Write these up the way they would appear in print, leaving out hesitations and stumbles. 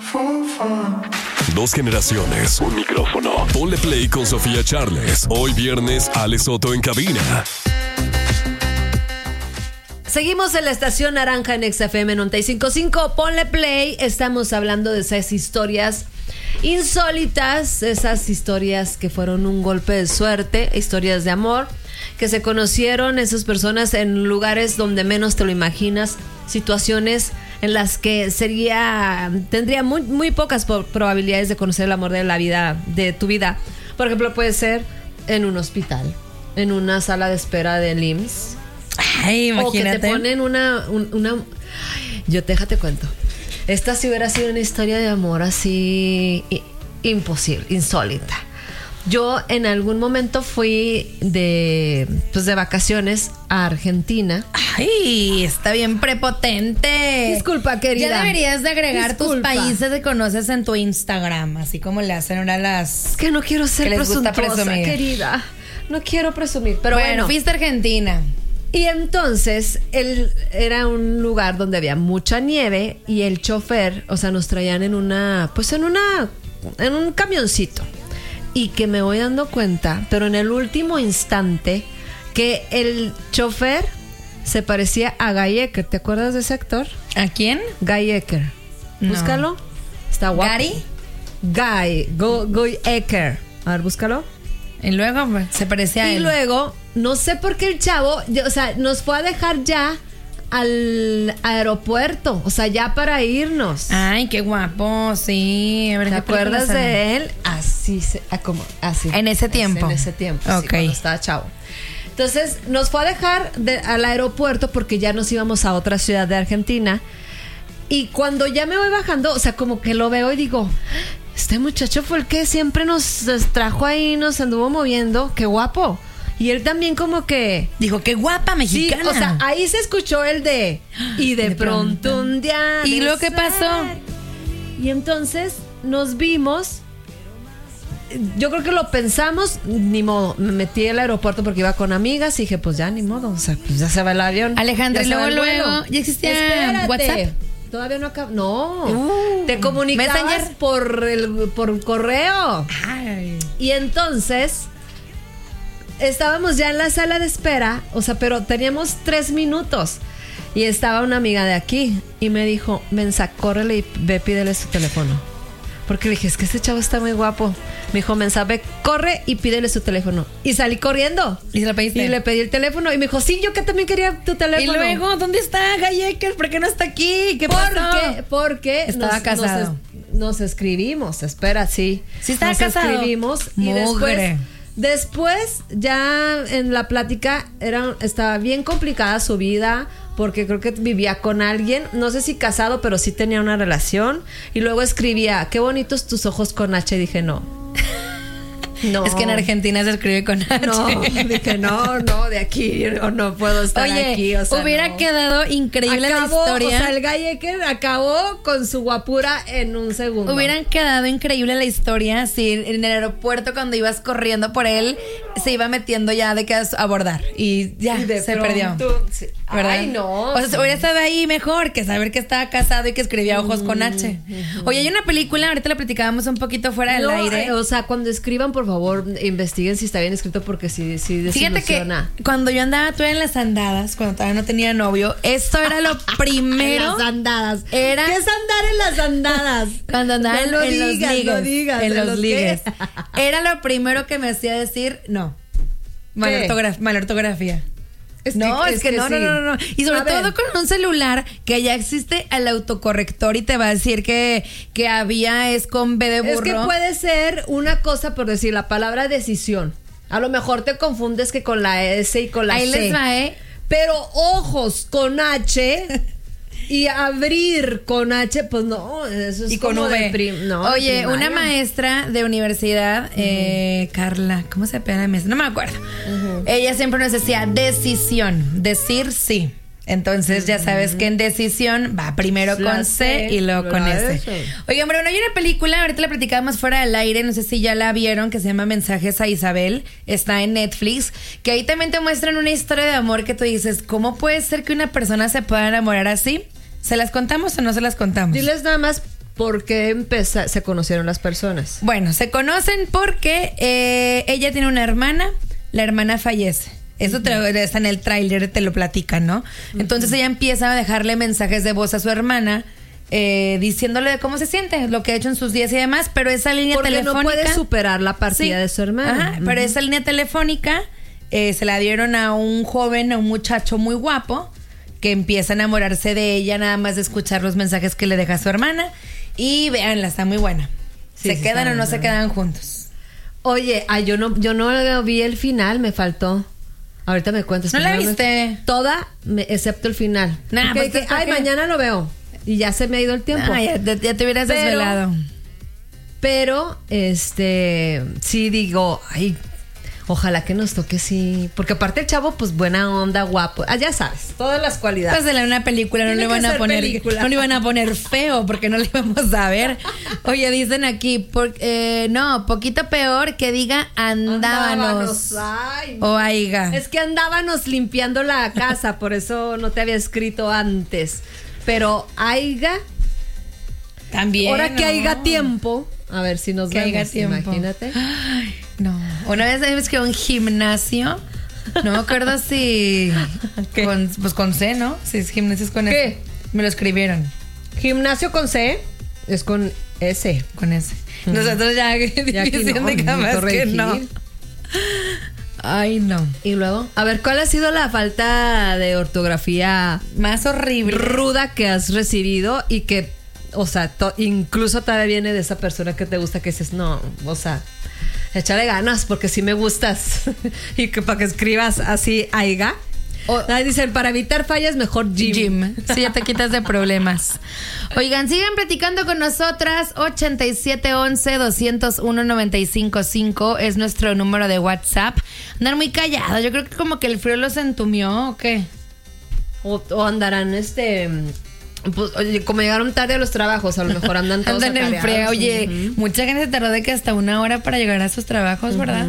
Dos generaciones, un micrófono. Ponle play con Sofía Charles. Hoy viernes, Ale Soto en cabina. Seguimos en la estación naranja en XFM 95.5. Ponle play. Estamos hablando de esas historias insólitas, esas historias que fueron un golpe de suerte, historias de amor, que se conocieron esas personas en lugares donde menos te lo imaginas, situaciones en las que tendría muy pocas probabilidades de conocer el amor de la vida, de tu vida. Por ejemplo, puede ser en un hospital, en una sala de espera del IMSS. Ay, imagínate. O que te ponen una déjate cuento. Esta sí hubiera sido una historia de amor así imposible, insólita. Yo en algún momento fui de vacaciones a Argentina. Ay, está bien prepotente. Disculpa, querida. Ya deberías de agregar tus países que conoces en tu Instagram, así como le hacen ahora las... Es que no quiero ser presuntuosa, presumir. Querida. No quiero presumir, pero bueno. Fuiste a Argentina. Y entonces era un lugar donde había mucha nieve y el chofer, o sea, nos traían en un camioncito. Y que me voy dando cuenta, pero en el último instante, que el chofer se parecía a Guy Ecker. ¿Te acuerdas de ese actor? ¿A quién? Guy Ecker. No. Búscalo. Está guapo. ¿Gary? Guy Ecker. A ver, búscalo. Y luego se parecía a él. Y luego, no sé por qué el chavo, o sea, nos fue a dejar ya al aeropuerto, o sea, ya para irnos. Ay, qué guapo, sí. A ver, ¿te acuerdas de él? Así. En ese tiempo. En ese tiempo, ok. Sí, cuando estaba chavo. Entonces, nos fue a dejar al aeropuerto porque ya nos íbamos a otra ciudad de Argentina. Y cuando ya me voy bajando, o sea, como que lo veo y digo, este muchacho fue el que siempre nos trajo ahí, nos anduvo moviendo, qué guapo. Y él también como que... Dijo, qué guapa mexicana. Sí, o sea, ahí se escuchó el de... Y de pronto un día... ¿Y luego qué pasó? Y entonces nos vimos. Yo creo que lo pensamos, ni modo. Me metí al aeropuerto porque iba con amigas y dije, pues ya, ni modo. O sea, pues ya se va el avión. Alejandra, y luego, ¿ya existía WhatsApp? Todavía no acaba. No. Te comunicabas Messenger por correo. Ay. Y entonces... estábamos ya en la sala de espera, o sea, pero teníamos 3 minutos. Y estaba una amiga de aquí y me dijo, Mensa, córrele y ve, pídele su teléfono. Porque le dije, es que este chavo está muy guapo. Me dijo, Mensa, ve, corre y pídele su teléfono. Y salí corriendo. ¿Y se lo pediste? Y le pedí el teléfono. Y me dijo, sí, yo que también quería tu teléfono. Y luego, ¿dónde está Guy Ecker? ¿Por qué no está aquí? ¿Qué pasó? Porque estaba casado. Nos escribimos, espera, sí. Sí estaba casado. Nos escribimos y después, ya en la plática, estaba bien complicada su vida, porque creo que vivía con alguien, no sé si casado, pero sí tenía una relación. Y luego escribía, qué bonitos tus ojos con H. Y dije, no. Es que en Argentina se escribe con H. No, dije, no, de aquí yo no puedo estar aquí. O sea, hubiera quedado increíble la historia. O sea, el Guy Ecker acabó con su guapura en un segundo. Hubieran quedado increíble la historia si en el aeropuerto, cuando ibas corriendo por él, se iba metiendo ya de que a abordar y ya se perdió. Sí. ¿Verdad? Ay, no. O sea, hubiera estado ahí mejor que saber que estaba casado y que escribía ojos con H. Oye, hay una película, ahorita la platicábamos un poquito fuera del aire. O sea, cuando escriban, por favor, investiguen si está bien escrito, porque sí desilusiona. Fíjate que cuando yo andaba todavía en las andadas, cuando todavía no tenía novio, esto era lo primero. En las andadas. ¿Qué es andar en las andadas? Cuando andaba en los ligues. En los ligues. ¿Qué? Era lo primero que me hacía decir no. Mala ortografía. Es que no. Y sobre todo con un celular que ya existe el autocorrector y te va a decir que había es con B de burro. Es que puede ser una cosa, por decir la palabra decisión. A lo mejor te confundes que con la S y con la C. Ahí les va, Pero ojos con H y abrir con H, pues no, eso es y con como V. Oye, una maestra de universidad, Carla, ¿cómo se llama la maestra? No me acuerdo. Ella siempre nos decía decisión, decir sí. Entonces ya sabes que en decisión va primero con C y luego con S. Oigan, pero no hay una película, ahorita la platicábamos fuera del aire, no sé si ya la vieron, que se llama Mensajes a Isabel, está en Netflix, que ahí también te muestran una historia de amor que tú dices, ¿cómo puede ser que una persona se pueda enamorar así? ¿Se las contamos o no se las contamos? Diles nada más ¿Por qué se conocieron las personas? Bueno, se conocen porque ella tiene una hermana, la hermana fallece. Eso está en el tráiler, te lo platican, ¿no? Entonces ella empieza a dejarle mensajes de voz a su hermana, diciéndole de cómo se siente, lo que ha hecho en sus días y demás, pero esa línea telefónica... Porque no puede superar la partida de su hermana. Ajá, pero esa línea telefónica se la dieron a un joven, a un muchacho muy guapo, que empieza a enamorarse de ella nada más de escuchar los mensajes que le deja su hermana. Y véanla, está muy buena. Sí, ¿Se quedan o no se quedan juntos? Oye, yo no vi el final, me faltó. Ahorita me cuentas. ¿No la viste? Toda, excepto el final. Nah, pues mañana lo veo. Y ya se me ha ido el tiempo. Ya te hubieras desvelado. Pero, sí digo, ay, ojalá que nos toque, sí. Porque aparte el chavo, pues buena onda, guapo. Ya sabes, todas las cualidades. Pues en una película no le iban a poner película. No le iban a poner feo porque no le íbamos a ver. Oye, dicen aquí, poquito peor que diga andábanos. Ay, o aiga. Es que andábanos limpiando la casa, por eso no te había escrito antes. Pero aiga. También. Ahora que haiga tiempo. A ver si nos vemos, imagínate. Ay, no. Una vez que un gimnasio, no me acuerdo si con C, ¿no? Si es gimnasio es con S. ¿Qué? Me lo escribieron. Gimnasio con C es con S. Con S. Nosotros ya diciendo que jamás que no. Ay, no. Y luego, a ver, ¿cuál ha sido la falta de ortografía más horrible, ruda que has recibido y que, o sea, incluso todavía viene de esa persona que te gusta, que dices, no, o sea, échale ganas porque sí me gustas? Y que para que escribas así, aiga. Dicen, para evitar fallas, mejor Jim. Sí, ya te quitas de problemas. Oigan, sigan platicando con nosotras. 8711-201-955 es nuestro número de WhatsApp. Andar muy callado. Yo creo que como que el frío los entumió, ¿o qué? O andarán, pues, oye, como llegaron tarde a los trabajos, a lo mejor andan todos en frío. Oye, mucha gente se tardó de que hasta 1 hora para llegar a sus trabajos, ¿verdad?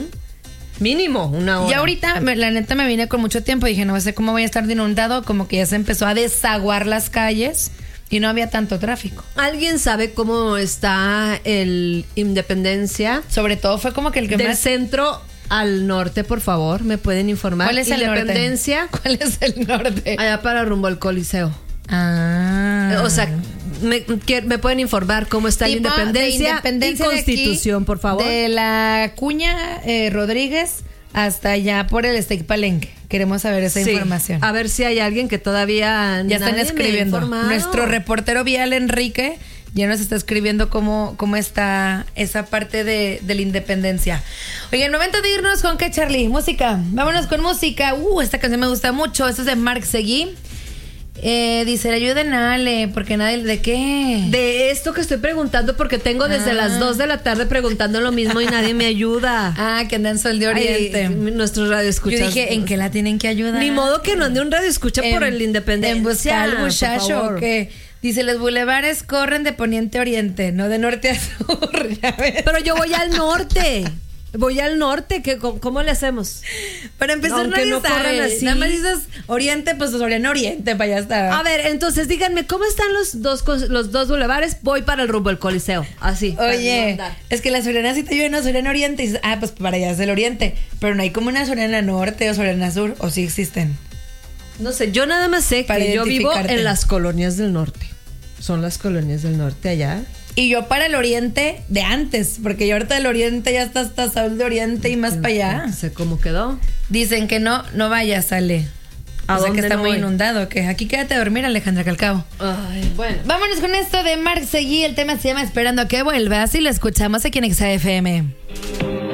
Mínimo 1 hora. Y ahorita, la neta, me vine con mucho tiempo. Dije, no sé cómo voy a estar de inundado. Como que ya se empezó a desaguar las calles y no había tanto tráfico. ¿Alguien sabe cómo está el Independencia? Sobre todo fue como que el que del más... centro al norte, por favor, ¿me pueden informar? ¿Cuál es el Independencia? norte? ¿Cuál es el norte? Allá para rumbo al Coliseo. Ah. O sea, ¿me pueden informar cómo está la Independencia y Constitución, por favor? De la Cuña Rodríguez hasta allá por el Steak Palenque. Queremos saber esa información. A ver si hay alguien que todavía ya están escribiendo. Nuestro reportero vial Enrique ya nos está escribiendo cómo está esa parte de la Independencia. Oigan, momento de irnos con qué, Charlie. Música. Vámonos con música. Esta canción me gusta mucho. Esta es de Marc Seguí. Dice, ayuden a Ale, porque nadie... ¿De qué? De esto que estoy preguntando, porque tengo desde las 2 de la tarde preguntando lo mismo y nadie me ayuda. Que anda en Sol de Oriente. Nuestros radioescuchas. Yo dije, ¿en qué la tienen que ayudar? Ni modo que no ande un radioescucha por el Independencia. En buscar al muchacho, que dice, los bulevares corren de poniente a oriente, no de norte a sur. ¿Ya ves? Pero yo voy al norte. Voy al norte, ¿cómo le hacemos? Para empezar, nadie no sabe. Corran así. Nada más dices oriente, pues Oriente, oriente, para allá está. A ver, entonces díganme, ¿cómo están los dos bulevares? Voy para el rumbo del Coliseo, así. Oye, es que la Soriana sí te ayuda a Soriana Oriente y dices, pues para allá es el oriente. Pero no hay como una Soriana Norte o Soriana Sur, o sí existen. No sé, yo nada más sé que yo vivo en las colonias del norte. Son las colonias del norte allá. Y yo para el oriente de antes, porque yo ahorita del oriente ya está hasta Sol de Oriente y más para allá. No sé cómo quedó. Dicen que no vayas, sale. O sea, que está muy inundado, que aquí quédate a dormir, Alejandra Calcabo. Ay, bueno. Vámonos con esto de Marc Seguí, el tema se llama Esperando a que vuelva, así lo escuchamos aquí en XFM.